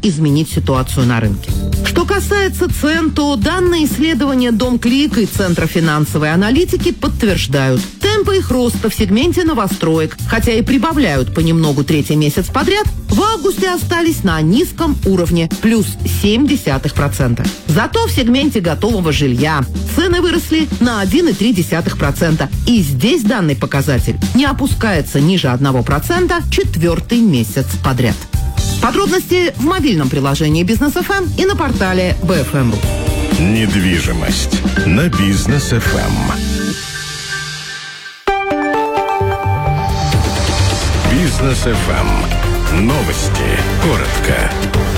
изменить ситуацию на рынке. Что касается цен, то данные исследования Домклик и Центра финансовой аналитики подтверждают. Темпы их роста в сегменте новостроек, хотя и прибавляют понемногу третий месяц подряд, в августе остались на низком уровне – плюс 0,7%. Зато в сегменте готового жилья цены выросли на 1,3%. И здесь данный показатель не опускается ниже 1% четвертый месяц подряд. Подробности в мобильном приложении Бизнес ФМ и на портале BFM.ru. Недвижимость на Бизнес ФМ. Бизнес ФМ. Новости. Коротко.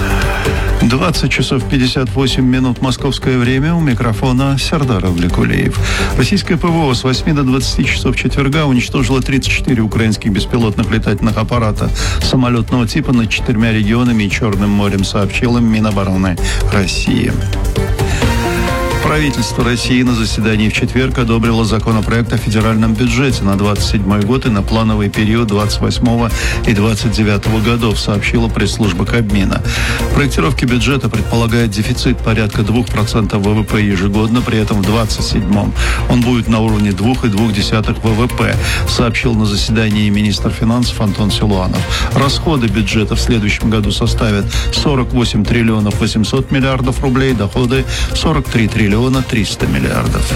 20 часов 58 минут московское время. У микрофона Сердар Авликулиев. Российское ПВО с 8 до 20 часов четверга уничтожило 34 украинских беспилотных летательных аппарата самолетного типа над 4 регионами и Черным морем, сообщила Минобороны России. Правительство России на заседании в четверг одобрило законопроект о федеральном бюджете на 2027 год и на плановый период 28 и 29 годов, сообщила пресс-служба Кабмина. В проектировке бюджета предполагает дефицит порядка 2% ВВП ежегодно, при этом в 27-м он будет на уровне 2,2% ВВП, сообщил на заседании министр финансов Антон Силуанов. Расходы бюджета в следующем году составят 48 триллионов 800 миллиардов рублей, доходы 43 триллиона 300 миллиардов.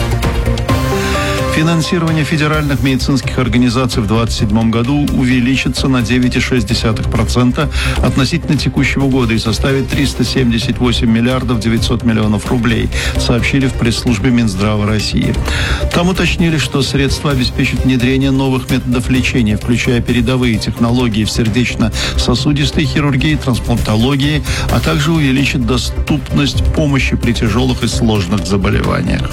Финансирование федеральных медицинских организаций в 2027 году увеличится на 9,6% относительно текущего года и составит 378 миллиардов 900 миллионов рублей, сообщили в пресс-службе Минздрава России. Там уточнили, что средства обеспечат внедрение новых методов лечения, включая передовые технологии в сердечно-сосудистой хирургии, трансплантологии, а также увеличит доступность помощи при тяжелых и сложных заболеваниях.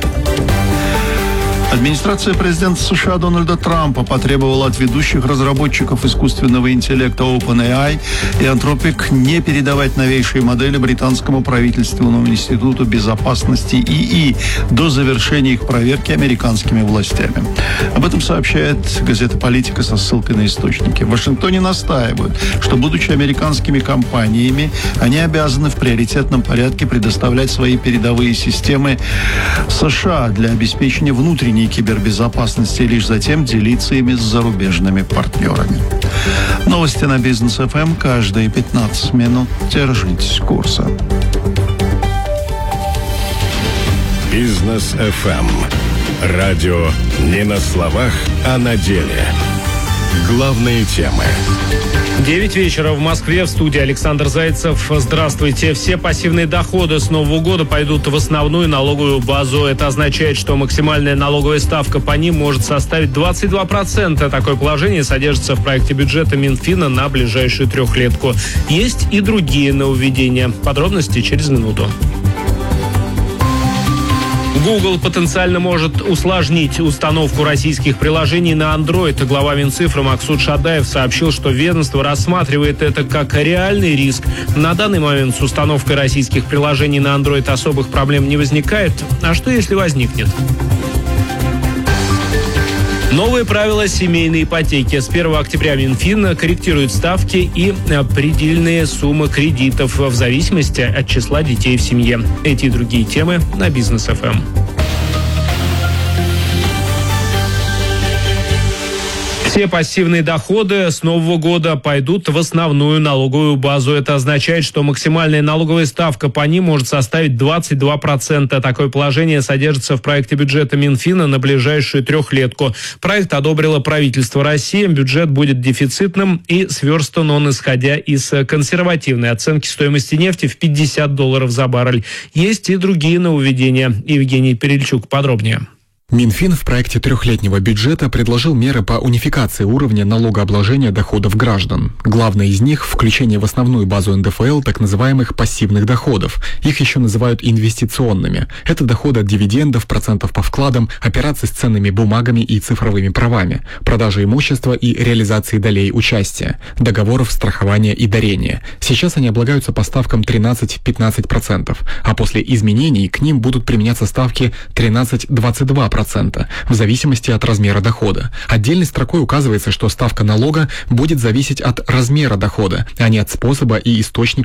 Администрация президента США Дональда Трампа потребовала от ведущих разработчиков искусственного интеллекта OpenAI и Anthropic не передавать новейшие модели британскому правительственному институту безопасности ИИ до завершения их проверки американскими властями. Об этом сообщает газета «Политика» со ссылкой на источники. В Вашингтоне настаивают, что, будучи американскими компаниями, они обязаны в приоритетном порядке предоставлять свои передовые системы США для обеспечения внутренней кибербезопасности и лишь затем делиться ими с зарубежными партнерами. Новости на Бизнес ФМ каждые 15 минут. Держитесь курса. Бизнес ФМ. Радио не на словах, а на деле. Главные темы. 9 вечера в Москве, в студии Александр Зайцев. Здравствуйте. Все пассивные доходы с Нового года пойдут в основную налоговую базу. Это означает, что максимальная налоговая ставка по ним может составить 22%. Такое положение содержится в проекте бюджета Минфина на ближайшую трехлетку. Есть и другие нововведения. Подробности через минуту. Google потенциально может усложнить установку российских приложений на Android. Глава Минцифры Максут Шадаев сообщил, что ведомство рассматривает это как реальный риск. На данный момент с установкой российских приложений на Android особых проблем не возникает. А что, если возникнет? Новые правила семейной ипотеки. С 1 октября Минфин корректирует ставки и предельные суммы кредитов в зависимости от числа детей в семье. Эти и другие темы на Бизнес ФМ. Все пассивные доходы с Нового года пойдут в основную налоговую базу. Это означает, что максимальная налоговая ставка по ним может составить 22%. Такое положение содержится в проекте бюджета Минфина на ближайшую трехлетку. Проект одобрило правительство России. Бюджет будет дефицитным и сверстан он, исходя из консервативной оценки стоимости нефти в $50 за баррель. Есть и другие нововведения. Евгений Перельчук подробнее. Минфин в проекте трехлетнего бюджета предложил меры по унификации уровня налогообложения доходов граждан. Главное из них – включение в основную базу НДФЛ так называемых пассивных доходов. Их еще называют инвестиционными. Это доходы от дивидендов, процентов по вкладам, операций с ценными бумагами и цифровыми правами, продажи имущества и реализации долей участия, договоров страхования и дарения. Сейчас они облагаются по ставкам 13-15%, а после изменений к ним будут применяться ставки 13-22%. В зависимости от размера дохода. Отдельной строкой указывается, что ставка налога будет зависеть от размера дохода, а не от способа и источника